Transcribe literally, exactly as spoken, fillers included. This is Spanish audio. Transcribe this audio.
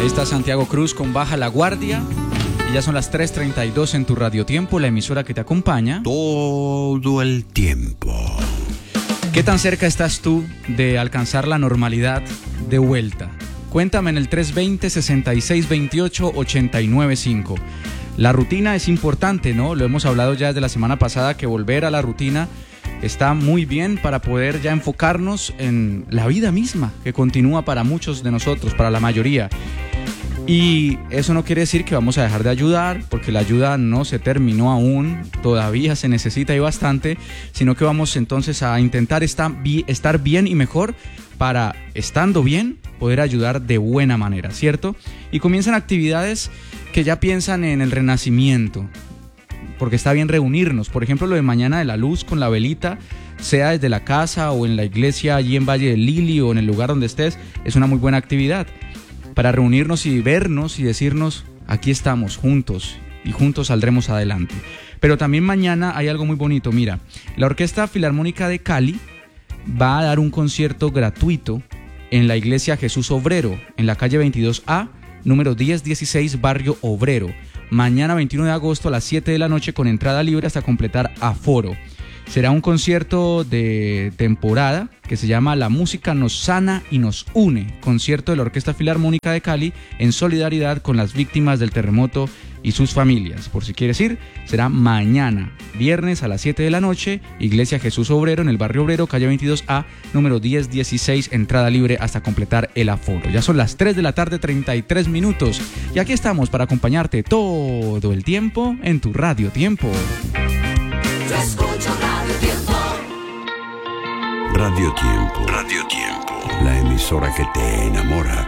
Ahí está Santiago Cruz con Baja la Guardia. Y ya son las tres treinta y dos en tu Radio Tiempo, la emisora que te acompaña todo el tiempo. ¿Qué tan cerca estás tú de alcanzar la normalidad de vuelta? Cuéntame en el tres veinte, sesenta y seis veintiocho, ochenta y nueve cinco. La rutina es importante, ¿no? Lo hemos hablado ya desde la semana pasada, que volver a la rutina está muy bien para poder ya enfocarnos en la vida misma, que continúa para muchos de nosotros, para la mayoría. Y eso no quiere decir que vamos a dejar de ayudar, porque la ayuda no se terminó aún, todavía se necesita y bastante, sino que vamos entonces a intentar estar bien y mejor para, estando bien, poder ayudar de buena manera, ¿cierto? Y comienzan actividades que ya piensan en el renacimiento, porque está bien reunirnos. Por ejemplo, lo de Mañana de la Luz con la velita, sea desde la casa o en la iglesia allí en Valle del Lili o en el lugar donde estés, es una muy buena actividad para reunirnos y vernos y decirnos, aquí estamos juntos y juntos saldremos adelante. Pero también mañana hay algo muy bonito. Mira, la Orquesta Filarmónica de Cali va a dar un concierto gratuito en la iglesia Jesús Obrero, en la calle veintidós A, número diez dieciséis, barrio Obrero. Mañana veintiuno de agosto a las siete de la noche con entrada libre hasta completar aforo. Será un concierto de temporada que se llama La Música Nos Sana y Nos Une, concierto de la Orquesta Filarmónica de Cali en solidaridad con las víctimas del terremoto y sus familias. Por si quieres ir, será mañana, viernes a las siete de la noche, Iglesia Jesús Obrero en el barrio Obrero, calle veintidós A, número diez dieciséis, entrada libre hasta completar el aforo. Ya son las tres de la tarde, treinta y tres minutos, y aquí estamos para acompañarte todo el tiempo en tu Radio Tiempo. Yo escucho Radio Tiempo. Radio Tiempo. Radio Tiempo. La emisora que te enamora.